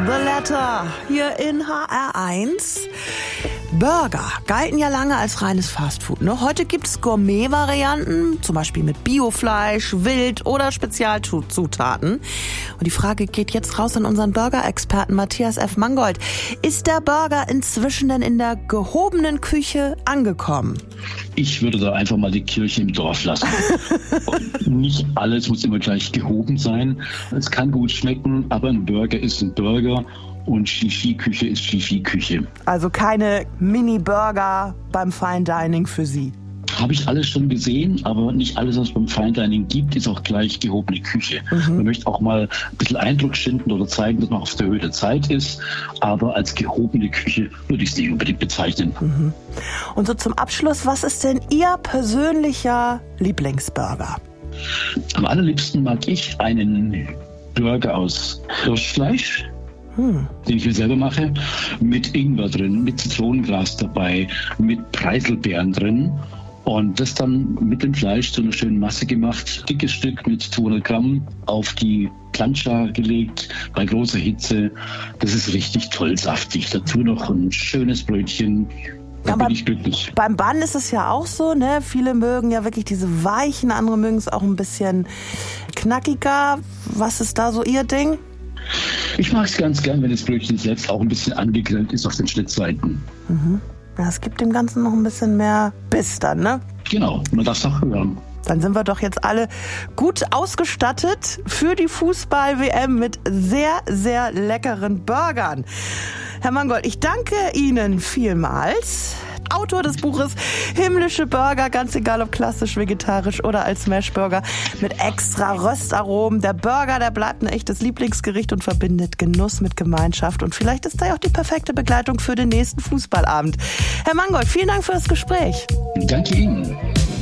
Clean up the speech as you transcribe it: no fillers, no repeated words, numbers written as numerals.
The Letter hier in HR1. Burger galten ja lange als reines Fastfood. Ne? Heute gibt es Gourmet-Varianten, zum Beispiel mit Biofleisch, Wild oder Spezialzutaten. Und die Frage geht jetzt raus an unseren Burger-Experten Matthias F. Mangold. Ist der Burger inzwischen denn in der gehobenen Küche angekommen? Ich würde da einfach mal die Kirche im Dorf lassen. Nicht alles muss immer gleich gehoben sein. Es kann gut schmecken, aber ein Burger ist ein Burger. Und Shishi-Küche ist Shishi-Küche. Also keine Mini-Burger beim Fine Dining für Sie? Habe ich alles schon gesehen, aber nicht alles, was beim Fine Dining gibt, ist auch gleich gehobene Küche. Man möchte auch mal ein bisschen Eindruck schinden oder zeigen, dass man auf der Höhe der Zeit ist. Aber als gehobene Küche würde ich es nicht unbedingt bezeichnen. Und so zum Abschluss, was ist denn Ihr persönlicher Lieblingsburger? Am allerliebsten mag ich einen Burger aus Hirschfleisch. Den ich mir selber mache, mit Ingwer drin, mit Zitronengras dabei, mit Preiselbeeren drin und das dann mit dem Fleisch zu einer schönen Masse gemacht, dickes Stück mit 200 Gramm auf die Plancha gelegt, bei großer Hitze. Das ist richtig toll saftig. Dazu noch ein schönes Brötchen. Da bin ich glücklich. Beim Bun ist es ja auch so, ne? Viele mögen ja wirklich diese weichen, andere mögen es auch ein bisschen knackiger. Was ist da so Ihr Ding? Ich mag es ganz gern, wenn das Brötchen selbst auch ein bisschen angegrillt ist auf den Schnittseiten. Ja, es gibt dem Ganzen noch ein bisschen mehr Biss dann, ne? Genau, man darf es auch hören. Dann sind wir doch jetzt alle gut ausgestattet für die Fußball-WM mit sehr, sehr leckeren Burgern. Herr Mangold, ich danke Ihnen vielmals. Autor des Buches Himmlische Burger, ganz egal ob klassisch, vegetarisch oder als Smashburger mit extra Röstaromen. Der Burger, der bleibt ein echtes Lieblingsgericht und verbindet Genuss mit Gemeinschaft. Und vielleicht ist da ja auch die perfekte Begleitung für den nächsten Fußballabend. Herr Mangold, vielen Dank für das Gespräch. Danke Ihnen.